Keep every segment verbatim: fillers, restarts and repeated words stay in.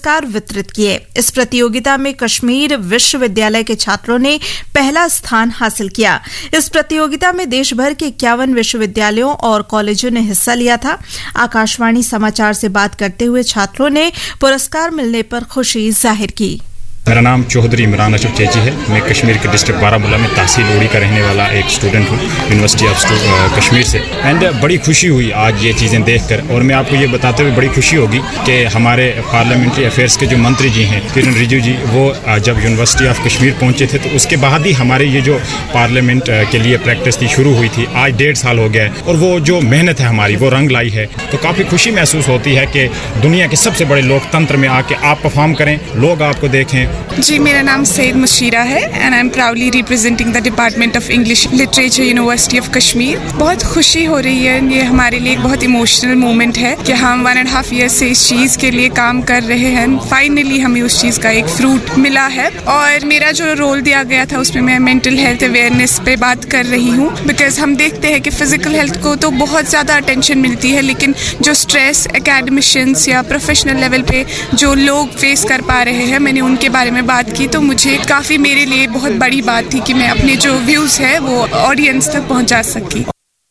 पुरस्कार वितरित किए। इस प्रतियोगिता में कश्मीर विश्वविद्यालय के छात्रों ने पहला स्थान हासिल किया। इस प्रतियोगिता में देश भर के इक्यावन विश्वविद्यालयों और कॉलेजों ने हिस्सा लिया था। आकाशवाणी समाचार से बात करते हुए छात्रों ने पुरस्कार मिलने पर खुशी जाहिर की। मेरा नाम चौधरी इमरान अशरफ चेची है। मैं कश्मीर के डिस्ट्रिक्ट बारामूला में तहसील उड़ी का रहने वाला एक स्टूडेंट हूँ, यूनिवर्सिटी ऑफ कश्मीर से। एंड बड़ी खुशी हुई आज ये चीज़ें देखकर, और मैं आपको ये बताते हुए बड़ी खुशी होगी कि हमारे पार्लियामेंट्री अफेयर्स के जो मंत्री जी हैं किरण रिजिजू जी, वो जब यूनिवर्सिटी ऑफ कश्मीर पहुँचे थे तो उसके बाद ही हमारे ये जो पार्लियामेंट के लिए प्रैक्टिस थी शुरू हुई थी। आज डेढ़ साल हो गया है और वो जो मेहनत है हमारी वो रंग लाई है। तो काफ़ी खुशी महसूस होती है कि दुनिया के सबसे बड़े लोकतंत्र में आके आप परफॉर्म करें, लोग आपको देखें। जी, मेरा नाम सैयद मुशीरा है and I am proudly representing the department of English literature university of Kashmir. बहुत खुशी हो रही है, ये हमारे लिए एक बहुत इमोशनल मोमेंट है कि हम वन एंड हाफ ईयर से इस चीज़ के लिए काम कर रहे हैं। फाइनली हमें उस चीज़ का एक फ्रूट मिला है। और मेरा जो रोल दिया गया था उसमें मैं मेंटल हेल्थ अवेयरनेस पे बात कर रही हूँ, बिकॉज हम देखते हैं कि फिजिकल हेल्थ को तो बहुत ज़्यादा अटेंशन मिलती है, लेकिन जो स्ट्रेस एकेडमिशियंस या प्रोफेशनल लेवल पे जो लोग फेस कर पा रहे हैं, मैंने उनके बारे में बात की तो मुझे काफ़ी मेरे लिए बहुत बड़ी बात थी कि मैं अपने जो व्यूज़ है वो ऑडियंस तक पहुंचा सकी।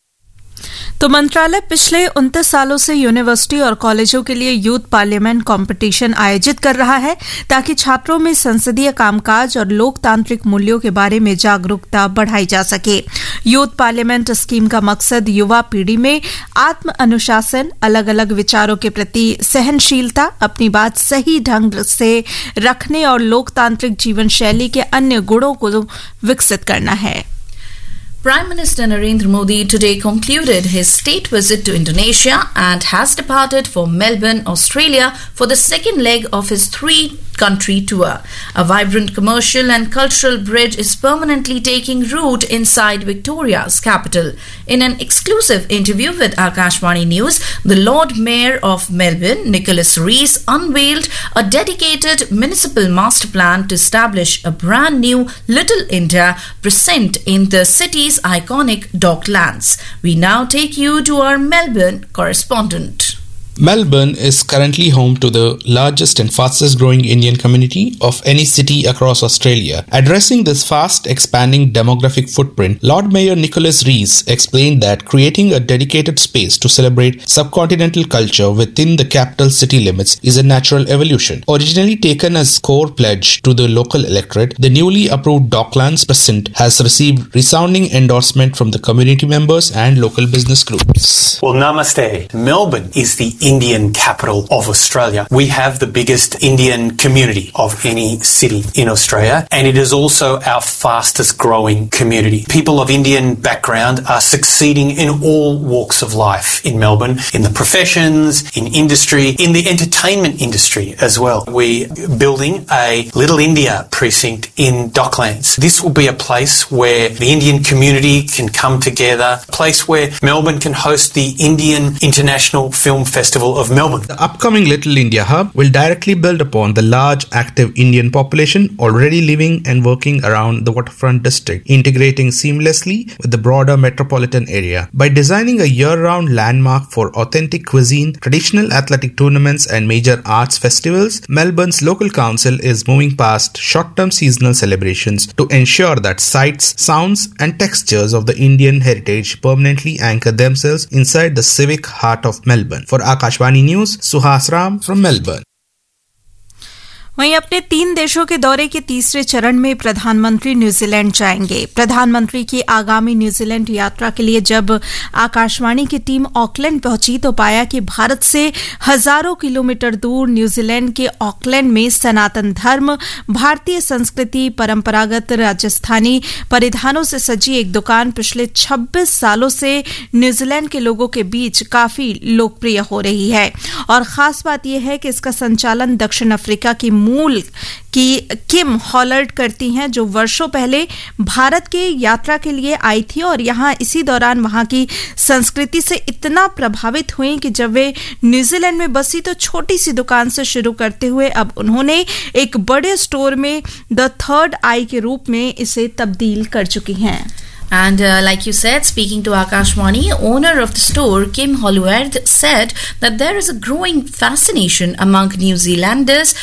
तो मंत्रालय पिछले उनतीस सालों से यूनिवर्सिटी और कॉलेजों के लिए यूथ पार्लियामेंट कंपटीशन आयोजित कर रहा है ताकि छात्रों में संसदीय कामकाज और लोकतांत्रिक मूल्यों के बारे में जागरूकता बढ़ाई जा सके। यूथ पार्लियामेंट स्कीम का मकसद युवा पीढ़ी में आत्म अनुशासन, अलग अलग विचारों के प्रति सहनशीलता, अपनी बात सही ढंग से रखने और लोकतांत्रिक जीवन शैली के अन्य गुणों को विकसित करना है। Prime Minister Narendra Modi today concluded his state visit to Indonesia and has departed for Melbourne, Australia for the second leg of his three-country tour. A vibrant commercial and cultural bridge is permanently taking root inside Victoria's capital. In an exclusive interview with Akashvani News, the Lord Mayor of Melbourne, Nicholas Rees, unveiled a dedicated municipal master plan to establish a brand new Little India present in the city's iconic docklands. We now take you to our Melbourne correspondent. Melbourne is currently home to the largest and fastest growing Indian community of any city across Australia. Addressing this fast expanding demographic footprint, Lord Mayor Nicholas Rees explained that creating a dedicated space to celebrate subcontinental culture within the capital city limits is a natural evolution. Originally taken as core pledge to the local electorate, the newly approved Docklands Precinct has received resounding endorsement from the community members and local business groups. Well, namaste. Melbourne is the Indian capital of Australia. We have the biggest Indian community of any city in Australia, and it is also our fastest growing community. People of Indian background are succeeding in all walks of life in Melbourne, in the professions, in industry, in the entertainment industry as well. We're building a Little India precinct in Docklands. This will be a place where the Indian community can come together, a place where Melbourne can host the Indian International Film Festival of Melbourne. The upcoming Little India Hub will directly build upon the large active Indian population already living and working around the waterfront district, integrating seamlessly with the broader metropolitan area. By designing a year-round landmark for authentic cuisine, traditional athletic tournaments and major arts festivals, Melbourne's local council is moving past short-term seasonal celebrations to ensure that sights, sounds and textures of the Indian heritage permanently anchor themselves inside the civic heart of Melbourne. For Akashvani News, Suhas Ram from Melbourne. वहीं अपने तीन देशों के दौरे के तीसरे चरण में प्रधानमंत्री न्यूजीलैंड जाएंगे। प्रधानमंत्री की आगामी न्यूजीलैंड यात्रा के लिए जब आकाशवाणी की टीम ऑकलैंड पहुंची तो पाया कि भारत से हजारों किलोमीटर दूर न्यूजीलैंड के ऑकलैंड में सनातन धर्म, भारतीय संस्कृति, परंपरागत राजस्थानी परिधानों से सजी एक दुकान पिछले छब्बीस सालों से न्यूजीलैंड के लोगों के बीच काफी लोकप्रिय हो रही है। और खास बात यह है कि इसका संचालन दक्षिण अफ्रीका की मूल की किम हॉलर्ड करती हैं, जो वर्षों पहले भारत के यात्रा के लिए आई थी और यहां इसी दौरान वहां की संस्कृति से इतना प्रभावित हुई कि जब वे न्यूजीलैंड में बसी तो छोटी सी दुकान से शुरू करते हुए अब उन्होंने एक बड़े स्टोर में द थर्ड आई के रूप में इसे तब्दील कर चुकी हैं। And uh, like you said, speaking to Akashvani, owner of the store, Kim Holwerd, said that there is a growing fascination among New Zealanders